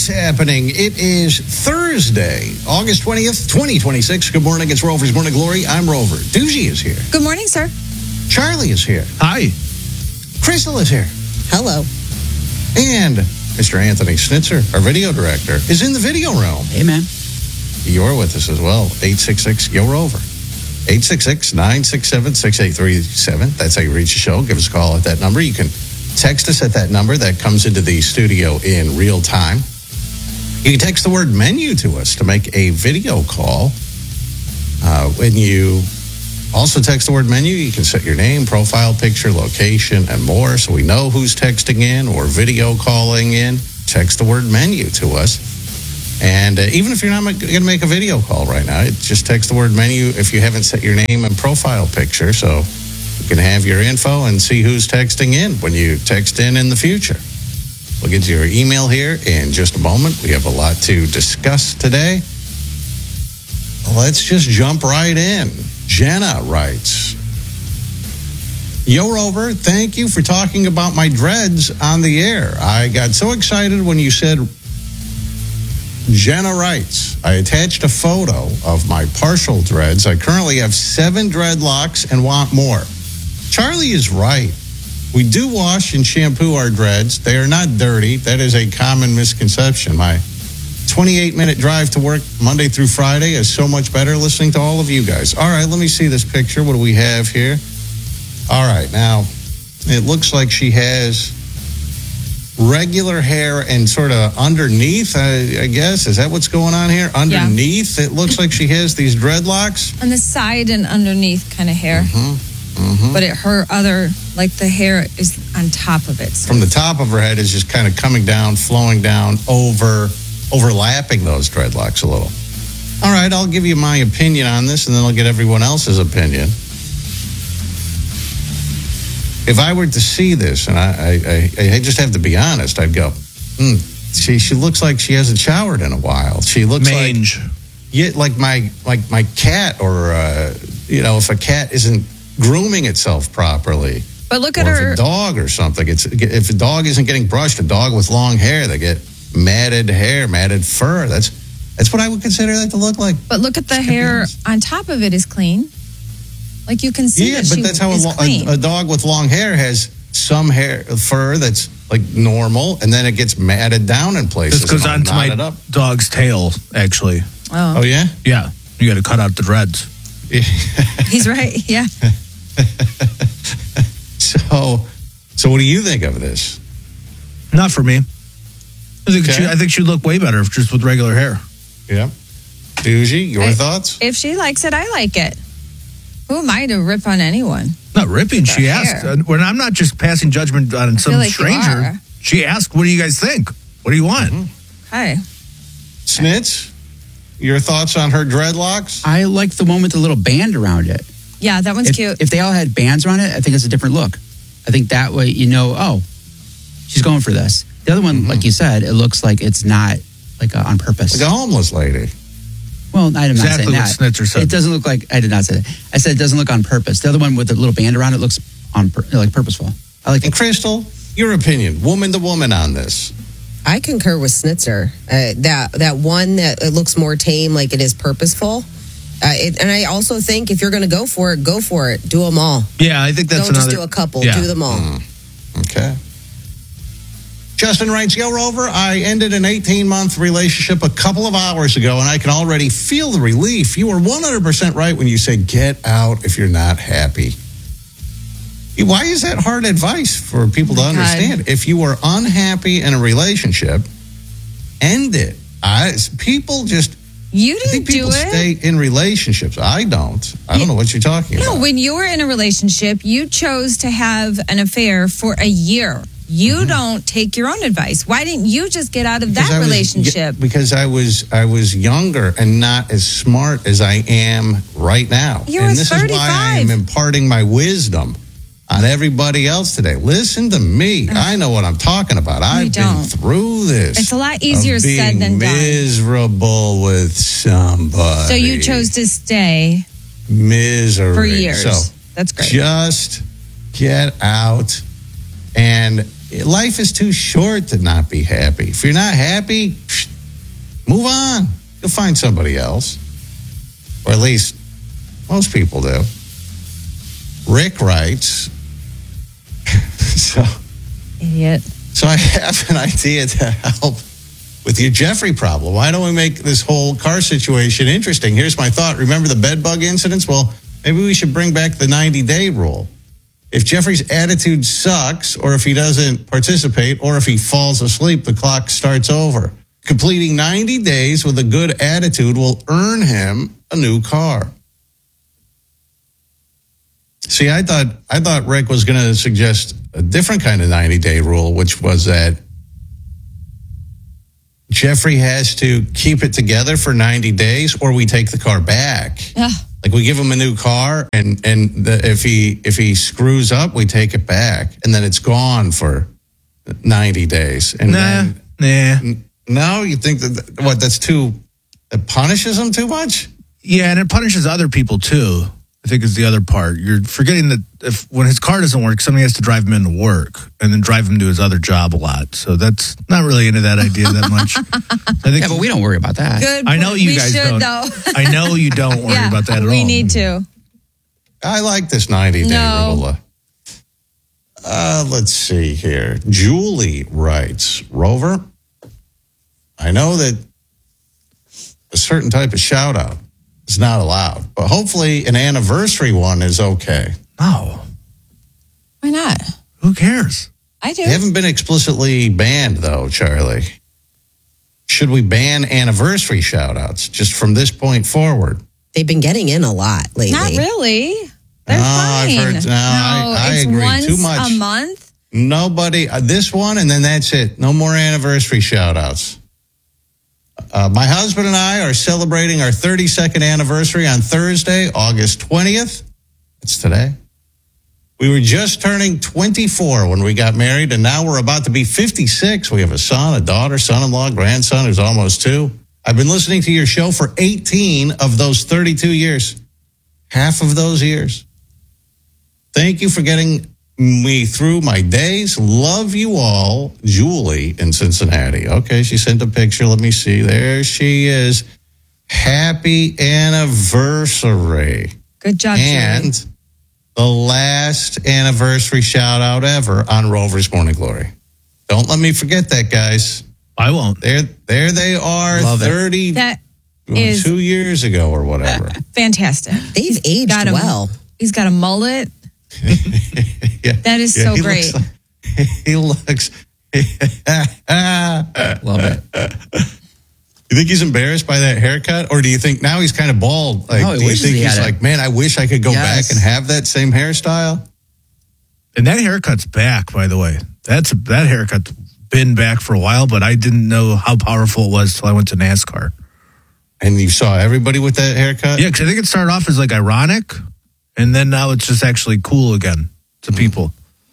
What's happening? It is Thursday, August 20th, 2026. Good morning. It's Rover's Morning Glory. I'm Rover. Doogie is here. Good morning, sir. Charlie is here. Hi. Crystal is here. Hello. And Mr. Anthony Schnitzer, our video director, is in the video room. Hey, man. You're with us as well. 866-YO-ROVER. 866-967-6837. That's how you reach the show. Give us a call at that number. You can text us at that number. That comes into the studio in real time. You can text the word menu to us to make a video call. When you also text the word menu, you can set your name, profile picture, location, and more so we know who's texting in or video calling in. Text the word menu to us. And even if you're not going to make a video call right now, just text the word menu if you haven't set your name and profile picture so you can have your info and see who's texting in when you text in the future. We'll get to your email here in just a moment. We have a lot to discuss today. Let's just jump right in. Jenna writes, Yo, Rover, thank you for talking about my dreads on the air. I got so excited when you said... Jenna writes, I attached a photo of my partial dreads. I currently have 7 dreadlocks and want more. Charlie is right. We do wash and shampoo our dreads. They are not dirty. That is a common misconception. My 28-minute drive to work Monday through Friday is so much better listening to all of you guys. All right, let me see this picture. What do we have here? All right, now, it looks like she has regular hair and sort of underneath, I guess. Is that what's going on here? Underneath, It looks like she has these dreadlocks. On the side and underneath kind of hair. But her other, like the hair is on top of it. So. From the top of her head is just kind of coming down, flowing down, overlapping those dreadlocks a little. All right, I'll give you my opinion on this, and then I'll get everyone else's opinion. If I were to see this, and I just have to be honest, I'd go, she looks like she hasn't showered in a while. She looks mange. like my cat, or if a cat isn't grooming itself properly. But look at or her. If a dog or something. If a dog isn't getting brushed, a dog with long hair, they get matted hair, matted fur. That's what I would consider that to look like. But look at the hair on top of it is clean. Like you can see that but that's how a dog with long hair has some fur that's like normal, and then it gets matted down in places. This goes onto my dog's tail, actually. Oh yeah? Yeah. You got to cut out the dreads. He's right, yeah. So what do you think of this? Not for me. I think she'd look way better just with regular hair. Yeah. Doogie, your thoughts? If she likes it, I like it. Who am I to rip on anyone? Not ripping. She asked. When I'm not just passing judgment on some stranger. She asked, what do you guys think? What do you want? Hi. Snitz, your thoughts on her dreadlocks? I like the one with the little band around it. Yeah, that one's cute. If they all had bands around it, I think it's a different look. I think that way, she's going for this. The other one, like you said, it looks like it's not like on purpose. Like a homeless lady. Well, I'm not saying that. Exactly what Snitzer said. It doesn't look like, I did not say that. I said it doesn't look on purpose. The other one with the little band around it looks purposeful. I like it. And Crystal, your opinion, woman to woman on this. I concur with Snitzer. That one that it looks more tame, like it is purposeful. And I also think if you're going to go for it, go for it. Do them all. Yeah, I think that's Don't just do a couple. Yeah. Do them all. Okay. Justin writes, Yo, Rover, I ended an 18-month relationship a couple of hours ago, and I can already feel the relief. You were 100% right when you said get out if you're not happy. Why is that hard advice for people to understand? If you are unhappy in a relationship, end it. People just... You didn't I think people do it. stay in relationships. I don't. I don't know what you're talking about. No, when you were in a relationship, you chose to have an affair for a year. You don't take your own advice. Why didn't you just get out of that relationship? Because I was younger and not as smart as I am right now. You're and this 35. is why I am imparting my wisdom on everybody else today. Listen to me. I know what I'm talking about. I've been through this. It's a lot easier said than done. Miserable with somebody. So you chose to stay misery for years. So that's great. Just get out. And life is too short to not be happy. If you're not happy, Move on. You'll find somebody else. Or at least most people do. Rick writes, Idiot. So I have an idea to help with your Jeffrey problem. Why don't we make this whole car situation interesting? Here's my thought. Remember the bed bug incidents? Well, maybe we should bring back the 90-day rule. If Jeffrey's attitude sucks, or if he doesn't participate, or if he falls asleep, the clock starts over. Completing 90 days with a good attitude will earn him a new car. See, I thought Rick was going to suggest a different kind of 90-day rule, which was that Jeffrey has to keep it together for 90 days, or we take the car back. Yeah. Like we give him a new car, and if he screws up, we take it back, and then it's gone for 90 days. And no, you think that punishes him too much? Yeah, and it punishes other people too, I think is the other part. You're forgetting that when his car doesn't work, somebody has to drive him into work and then drive him to his other job a lot. So that's not really into that idea that much. I think, yeah, but we don't worry about that. Good. I know you we guys should, don't. Though. I know you don't worry about that at all. We need to. I like this 90-day rule. Let's see here. Julie writes, Rover, I know that a certain type of shout out is not allowed, but hopefully an anniversary one is okay. No. Why not? Who cares? I do. They haven't been explicitly banned, though, Charlie. Should we ban anniversary shout outs just from this point forward? They've been getting in a lot lately. Not really. They're fine. I've heard, I it's agree. Once Too much. a month. Nobody, this one, and then that's it. No more anniversary shout outs. My husband and I are celebrating our 32nd anniversary on Thursday, August 20th. It's today. We were just turning 24 when we got married, and now we're about to be 56. We have a son, a daughter, son-in-law, grandson who's almost 2. I've been listening to your show for 18 of those 32 years. Half of those years. Thank you for getting me through my days. Love you all. Julie in Cincinnati. Okay, she sent a picture. Let me see. There she is. Happy anniversary. Good job, And Julie. the last anniversary shout out ever on Rover's Morning Glory. Don't let me forget that, guys. I won't. There they are. Love 30 That is 2 years ago or whatever. fantastic. They've aged well. He's got a mullet. Yeah. That is so he great. Looks Love it. You think he's embarrassed by that haircut? Or do you think now he's kind of bald? Like, No, do you think he's had like, man, I wish I could go back Yes. and have that same hairstyle? And that haircut's back, by the way. That haircut's been back for a while, but I didn't know how powerful it was till I went to NASCAR. And you saw everybody with that haircut? Yeah, because I think it started off as like ironic, and then now it's just actually cool again to people.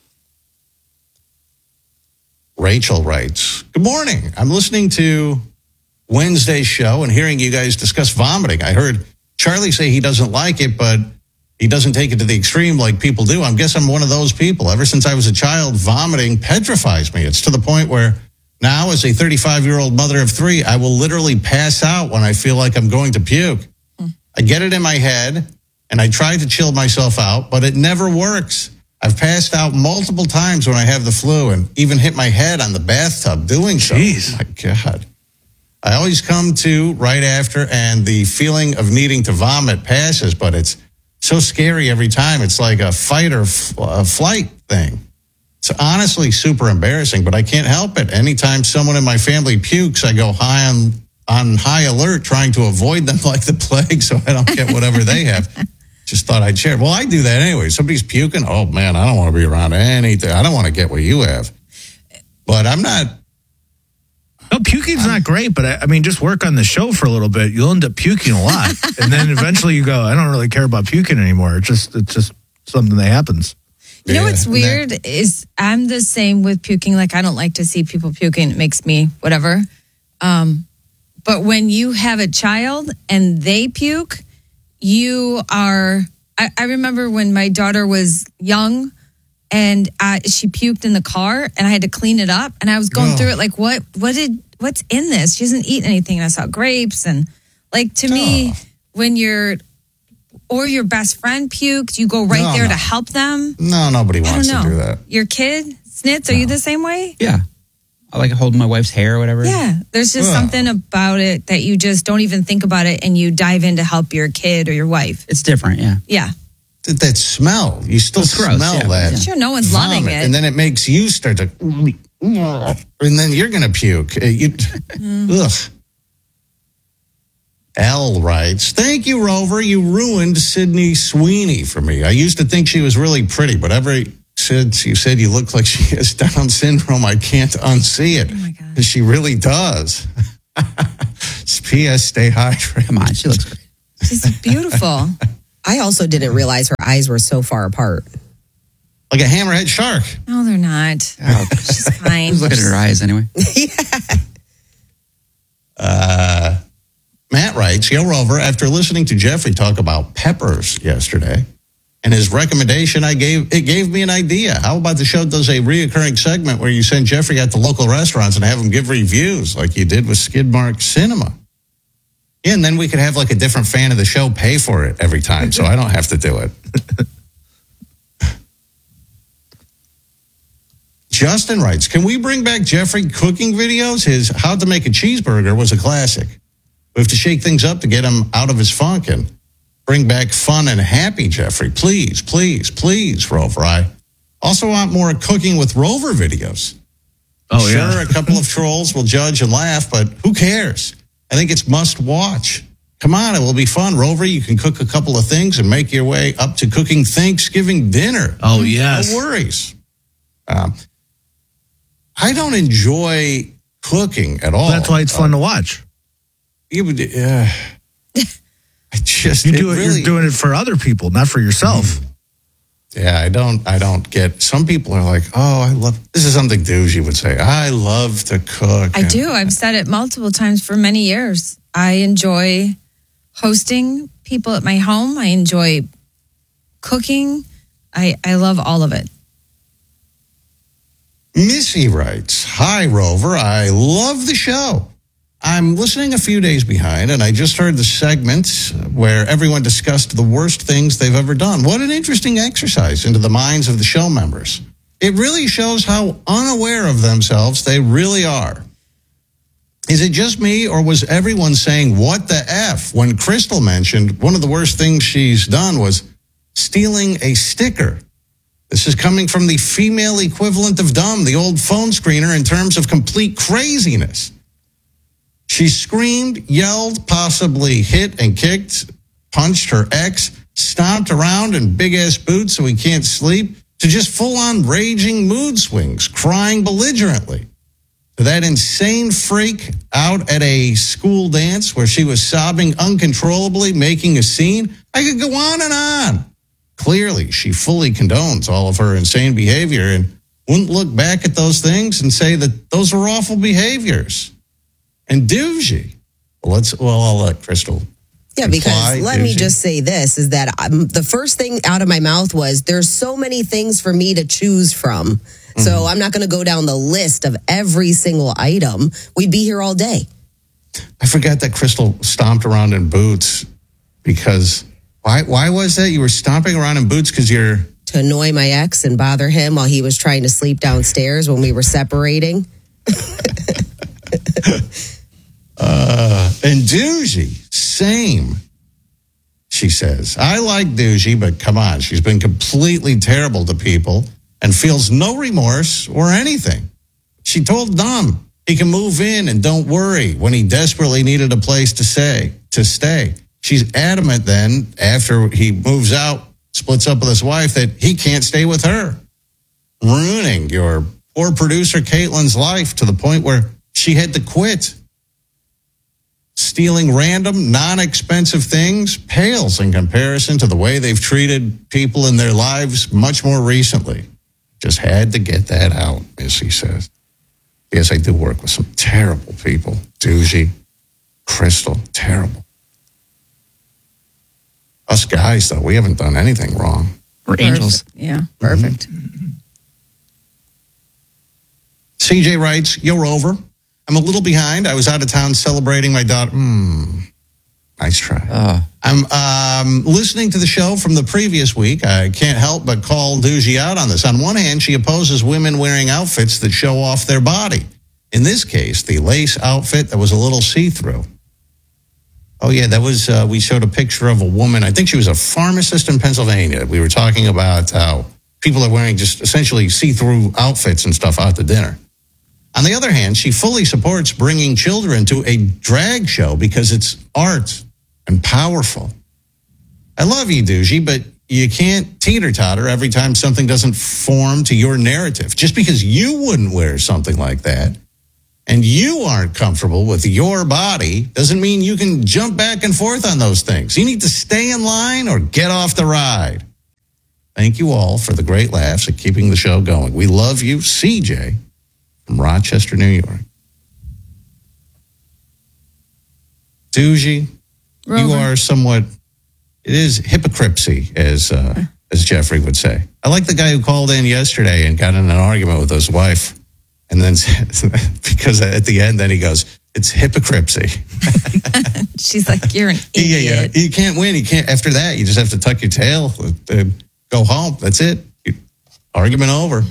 Rachel writes, good morning. I'm listening to Wednesday's show and hearing you guys discuss vomiting. I heard Charlie say he doesn't like it, but he doesn't take it to the extreme like people do. I guess I'm one of those people. Ever since I was a child, vomiting petrifies me. It's to the point where now, as a 35-year-old mother of 3, I will literally pass out when I feel like I'm going to puke. I get it in my head, and I try to chill myself out, but it never works. I've passed out multiple times when I have the flu and even hit my head on the bathtub doing so. Jeez. Oh my God. I always come to right after, and the feeling of needing to vomit passes, but it's so scary every time. It's like a fight or flight thing. It's honestly super embarrassing, but I can't help it. Anytime someone in my family pukes, I go on high alert, trying to avoid them like the plague so I don't get whatever they have. Just thought I'd share. Well, I do that anyway. Somebody's puking. Oh, man, I don't want to be around anything. I don't want to get what you have. But I'm not. No, puking's not great, but I mean, just work on the show for a little bit. You'll end up puking a lot. And then eventually you go, I don't really care about puking anymore. It's just something that happens. You know what's weird is I'm the same with puking. Like, I don't like to see people puking. It makes me whatever. But when you have a child and they puke, you are... I remember when my daughter was young and she puked in the car and I had to clean it up. And I was going through it like, what what's in this? She hasn't eaten anything. And I saw grapes. And like, to me, when your best friend puked, you go right there to help them. No, nobody wants to do that. Your kid, Snitz, are you the same way? Yeah. I like holding my wife's hair or whatever. Yeah. There's just something about it that you just don't even think about it and you dive in to help your kid or your wife. It's different, yeah. Yeah. That smell. You still smell that. Sure, no one's vomit, loving it. And then it makes you start to, and then you're going to puke. Ugh. L writes, thank you, Rover. You ruined Sydney Sweeney for me. I used to think she was really pretty, but since you said you look like she has Down syndrome, I can't unsee it. Oh my God. Because she really does. P.S. Stay hydrated. Come on, she looks great. She's beautiful. I also didn't realize her eyes were so far apart. Like a hammerhead shark. No, they're not. She's fine. Look at her eyes anyway. Matt writes, Yo, Rover, after listening to Jeffrey talk about peppers yesterday and his recommendation it gave me an idea. How about the show does a reoccurring segment where you send Jeffrey out to local restaurants and have him give reviews like you did with Skidmark Cinema? Yeah, and then we could have like a different fan of the show pay for it every time, so I don't have to do it. Justin writes, can we bring back Jeffrey cooking videos? His How to Make a Cheeseburger was a classic. We have to shake things up to get him out of his funk and bring back fun and happy Jeffrey. Please, please, please, Rover. I also want more cooking with Rover videos. Oh, yeah. Sure, a couple of trolls will judge and laugh, but who cares? I think it's must watch. Come on, it will be fun. Rover, you can cook a couple of things and make your way up to cooking Thanksgiving dinner. Oh, yes. No worries. I don't enjoy cooking at all. That's why it's fun to watch. I just You're doing it for other people, not for yourself. Yeah, I don't get. Some people are like, oh, this is something Dougie would say. I love to cook. I do. I've said it multiple times for many years. I enjoy hosting people at my home. I enjoy cooking. I love all of it. Missy writes, Hi, Rover. I love the show. I'm listening a few days behind, and I just heard the segment where everyone discussed the worst things they've ever done. What an interesting exercise into the minds of the show members. It really shows how unaware of themselves they really are. Is it just me, or was everyone saying, what the F, when Crystal mentioned one of the worst things she's done was stealing a sticker? This is coming from the female equivalent of dumb, the old phone screener, in terms of complete craziness. She screamed, yelled, possibly hit and kicked, punched her ex, stomped around in big-ass boots so he can't sleep, to just full-on raging mood swings, crying belligerently. To that insane freak out at a school dance where she was sobbing uncontrollably, making a scene. I could go on and on. Clearly, she fully condones all of her insane behavior and wouldn't look back at those things and say that those were awful behaviors. And Dougie, I'll let Crystal. Yeah, because let me just say this, is that the first thing out of my mouth was, there's so many things for me to choose from. So I'm not going to go down the list of every single item. We'd be here all day. I forgot that Crystal stomped around in boots because, why was that? You were stomping around in boots because you're... To annoy my ex and bother him while he was trying to sleep downstairs when we were separating. And Dougie, same. She says, I like Dougie, but come on, she's been completely terrible to people and feels no remorse or anything. She told Dom he can move in and don't worry when he desperately needed a place to stay. She's adamant then, after he moves out, splits up with his wife, that he can't stay with her, ruining your poor producer Caitlin's life to the point where she had to quit. Stealing random, non-expensive things pales in comparison to the way they've treated people in their lives much more recently. Just had to get that out, Missy says. Yes, I do work with some terrible people. Dougie, Crystal, terrible. Us guys, though, we haven't done anything wrong. We're angels. Yeah, perfect. CJ writes, Yo, Rover, I'm a little behind. I was out of town celebrating my daughter. Nice try. I'm listening to the show from the previous week. I can't help but call Doogie out on this. On one hand, she opposes women wearing outfits that show off their body. In this case, the lace outfit that was a little see-through. Oh, yeah, that was, we showed a picture of a woman. I think she was a pharmacist in Pennsylvania. We were talking about how people are wearing just essentially see-through outfits and stuff out to dinner. On the other hand, she fully supports bringing children to a drag show because it's art and powerful. I love you, Doogie, but you can't teeter-totter every time something doesn't form to your narrative. Just because you wouldn't wear something like that and you aren't comfortable with your body doesn't mean you can jump back and forth on those things. You need to stay in line or get off the ride. Thank you all for the great laughs and keeping the show going. We love you, CJ, from Rochester, New York. Doogie, you are somewhat, it is hypocrisy, as Jeffrey would say. I like the guy who called in yesterday and got in an argument with his wife. And then, because at the end, then he goes, it's hypocrisy. She's like, you're an idiot. Yeah. You can't win. You can't. After that, you just have to tuck your tail and go home. That's it. Argument over.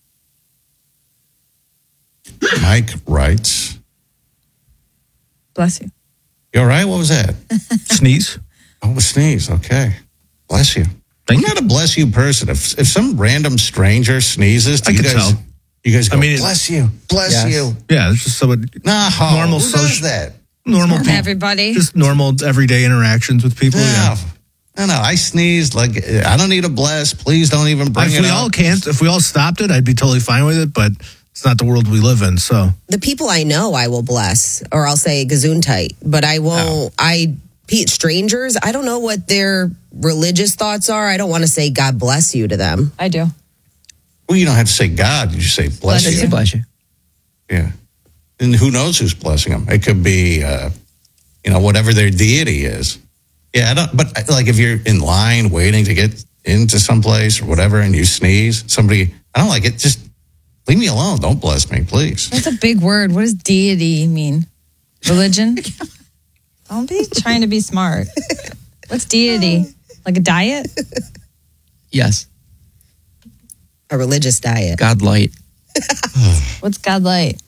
Mike writes. Bless you. You all right? What was that? Sneeze. Oh, a sneeze. Okay. Bless you. I'm not a bless you person. If some random stranger sneezes, do you guys... tell. You guys go, bless you, bless you. Yeah, it's just someone normal who does that? Normal people. Everybody. Just normal everyday interactions with people. No. I sneezed. Like, I don't need a bless. Please don't even bring it up. If we all stopped it, I'd be totally fine with it, but it's not the world we live in, so. The people I know, I will bless, or I'll say gesundheit, but I won't, strangers, I don't know what their religious thoughts are. I don't want to say God bless you to them. I do. Well, you don't have to say God. You just say bless you. Bless you. Yeah. And who knows who's blessing them? It could be, whatever their deity is. Yeah, but like if you're in line waiting to get into someplace or whatever and you sneeze, somebody, I don't like it. Just leave me alone. Don't bless me, please. That's a big word. What does deity mean? Religion? Don't be trying to be smart. What's deity? Like a diet? Yes. A religious diet. God light. What's God light?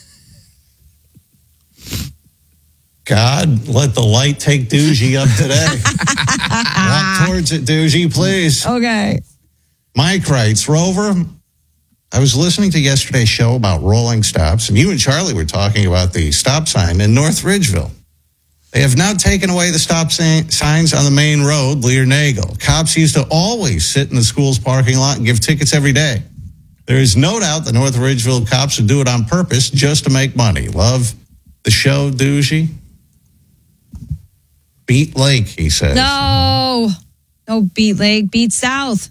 God, let the light take Doogie up today. Walk towards it, Doogie, please. Okay. Mike writes, Rover, I was listening to yesterday's show about rolling stops, and you and Charlie were talking about the stop sign in North Ridgeville. They have now taken away the stop signs on the main road, Lear-Nagel. Cops used to always sit in the school's parking lot and give tickets every day. There is no doubt the North Ridgeville cops would do it on purpose just to make money. Love the show, Doogie. Beat Lake, he says. No Beat Lake, Beat South.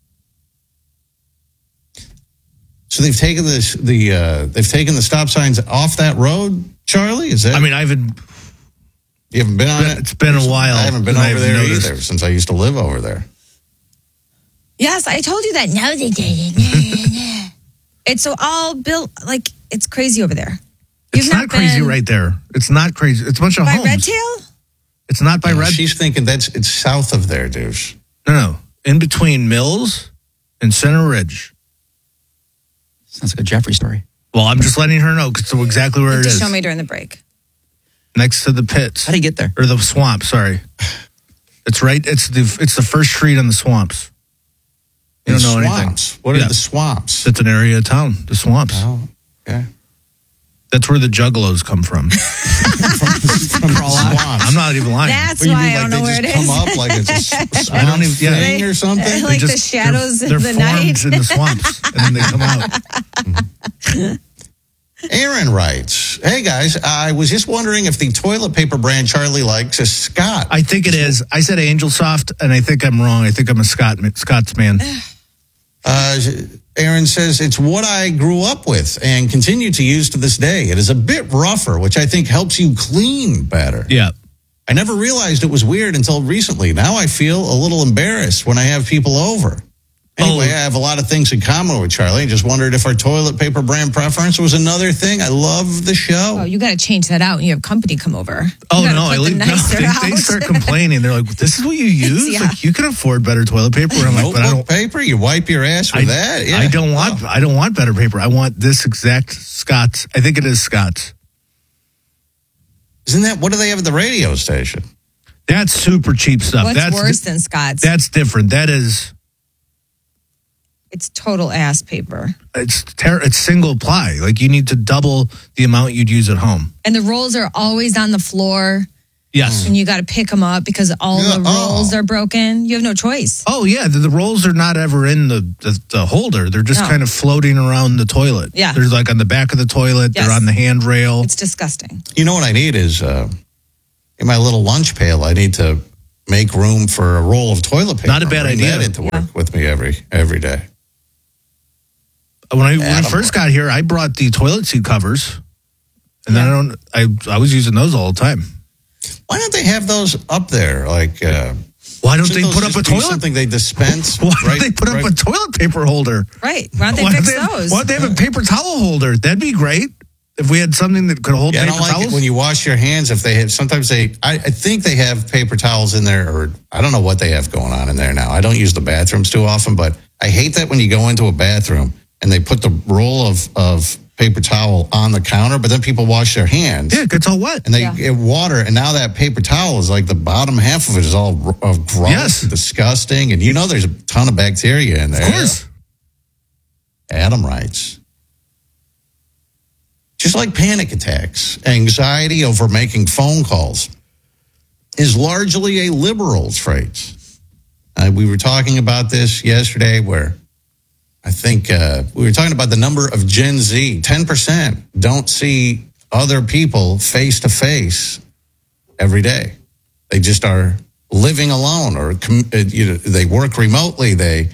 So they've taken the stop signs off that road, Charlie? Is that? I mean, you haven't been on it? It's been a while. I haven't been over there either since I used to live over there. Yes, I told you that. No, they didn't. It's so all built, like, it's crazy over there. It's not crazy right there. It's not crazy. It's a bunch of homes. By Redtail? It's not by Red. She's thinking it's south of there, douche. No. In between Mills and Center Ridge. Sounds like a Jeffrey story. Well, I'm just letting her know because exactly where it is. Just show me during the break. Next to the pits. How do you get there? Or the swamp, sorry. It's right, it's the first street on the swamps. You don't know anything. What are the swamps? It's an area of town, the swamps. Oh, yeah. That's where the juggalos come from. from the swamps. I'm not even lying. That's why I don't know where it is. Come up like it's a swamp I don't even, thing or something? Like the shadows in the night. They're formed in the swamps, and then they come out. Aaron writes, hey guys, I was just wondering if the toilet paper brand Charlie likes is Scott. I think it is. I said Angel Soft, and I think I'm wrong. I think I'm a Scott's man. Aaron says, it's what I grew up with and continue to use to this day. It is a bit rougher, which I think helps you clean better. Yeah. I never realized it was weird until recently. Now I feel a little embarrassed when I have people over. Anyway, I have a lot of things in common with Charlie. I just wondered if our toilet paper brand preference was another thing. I love the show. Oh, you got to change that out when you have company come over. Oh, no. They start complaining. They're like, this is what you use? Yeah. Like, you can afford better toilet paper. I'm like, but I don't. Paper? You wipe your ass with that? Yeah. I don't want better paper. I want this exact Scott's. I think it is Scott's. Isn't that, what do they have at the radio station? That's super cheap stuff. What's worse than Scott's? That's different. That is... It's total ass paper. It's single ply. Like, you need to double the amount you'd use at home. And the rolls are always on the floor. Yes. And you got to pick them up because all the rolls are broken. You have no choice. Oh, yeah. The rolls are not ever in the holder. They're just kind of floating around the toilet. Yeah. They're like on the back of the toilet. Yes. They're on the handrail. It's disgusting. You know what I need is, in my little lunch pail, I need to make room for a roll of toilet paper. Not a bad idea. That into work with me every day. When I first got here, I brought the toilet seat covers, and then I was using those all the time. Why don't they have those up there? Like, why don't they put up a toilet? Something they dispense. Why don't they put up a toilet paper holder? Right. Why don't they fix those? Why don't they have a paper towel holder? That'd be great if we had something that could hold paper towels. I don't like it when you wash your hands. If they have, sometimes I think they have paper towels in there, or I don't know what they have going on in there now. I don't use the bathrooms too often, but I hate that when you go into a bathroom and they put the roll of paper towel on the counter, but then people wash their hands. Yeah, it gets all wet. And they get water, and now that paper towel is like the bottom half of it is all gross and disgusting. And there's a ton of bacteria in there. Of course. Adam writes, just like panic attacks, anxiety over making phone calls is largely a liberal trait. We were talking about this yesterday where I think we were talking about the number of Gen Z. 10% don't see other people face to face every day. They just are living alone, or they work remotely. They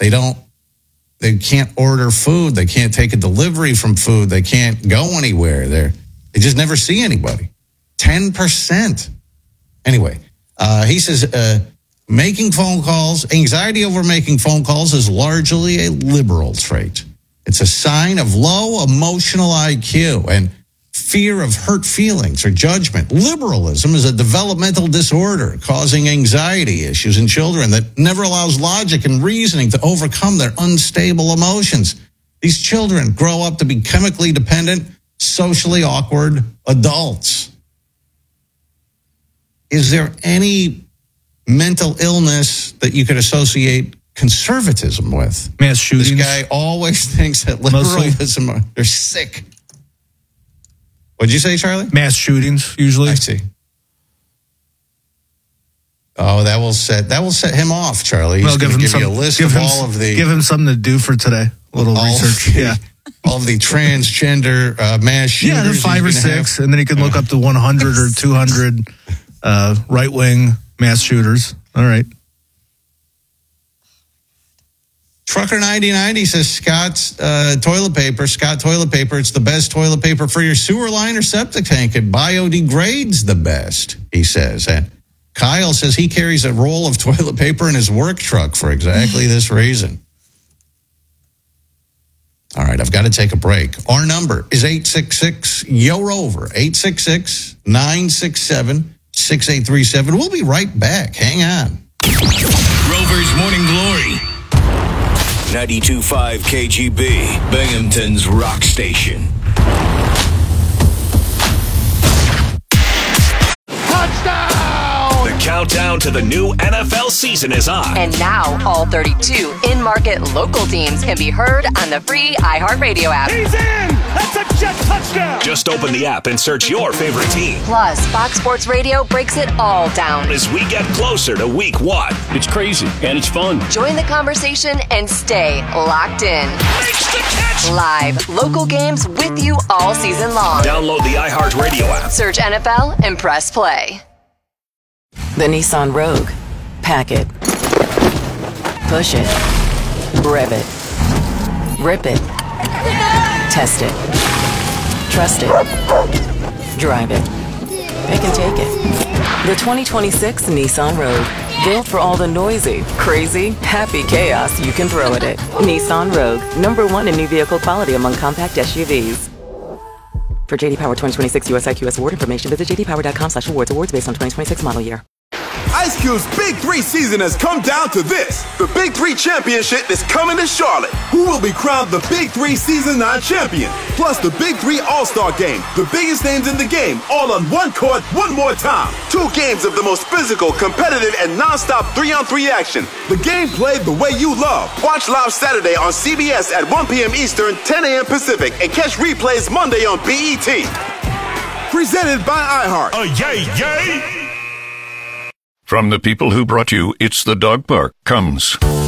can't order food. They can't take a delivery from food. They can't go anywhere. They just never see anybody. 10%. Anyway, he says. Making phone calls, anxiety over making phone calls is largely a liberal trait. It's a sign of low emotional IQ and fear of hurt feelings or judgment. Liberalism is a developmental disorder causing anxiety issues in children that never allows logic and reasoning to overcome their unstable emotions. These children grow up to be chemically dependent, socially awkward adults. Is there any mental illness that you could associate conservatism with? Mass shootings. This guy always thinks that liberalism, they're sick. What'd you say, Charlie? Mass shootings, usually. I see. Oh, that will set him off, Charlie. He's going to give you a list of all of the... Give him something to do for today. A little research. All of the transgender mass shooters. Yeah, the 5 or 6, and then he can look up to 100 or 200 right-wing mass shooters. All right. Trucker 9090 says Scott toilet paper, it's the best toilet paper for your sewer line or septic tank. It biodegrades the best, he says. And Kyle says he carries a roll of toilet paper in his work truck for exactly this reason. All right, I've got to take a break. Our number is 866-YO-ROVER, 866-967-6837. We'll be right back. Hang on. Rover's Morning Glory. 92.5 KGB, Binghamton's rock station. The countdown to the new NFL season is on. And now, all 32 in-market local teams can be heard on the free iHeartRadio app. He's in! That's a jet touchdown! Just open the app and search your favorite team. Plus, Fox Sports Radio breaks it all down as we get closer to week 1. It's crazy, and it's fun. Join the conversation and stay locked in. Makes the catch! Live, local games with you all season long. Download the iHeartRadio app. Search NFL and press play. The Nissan Rogue. Pack it. Push it. Rev it. Rip it. Test it. Trust it. Drive it. It can take it. The 2026 Nissan Rogue. Built for all the noisy, crazy, happy chaos you can throw at it. Nissan Rogue, #1 in new vehicle quality among compact SUVs. For JD Power 2026 US IQS award information, visit jdpower.com/awards. Awards based on 2026 model year. Ice Cube's Big 3 season has come down to this. The Big 3 Championship is coming to Charlotte. Who will be crowned the Big 3 Season 9 champion? Plus the Big 3 All-Star Game. The biggest names in the game, all on one court, one more time. 2 games of the most physical, competitive, and non-stop 3-on-3 action. The game played the way you love. Watch live Saturday on CBS at 1 p.m. Eastern, 10 a.m. Pacific, and catch replays Monday on BET. Presented by iHeart. From the people who brought you It's the Dog Park comes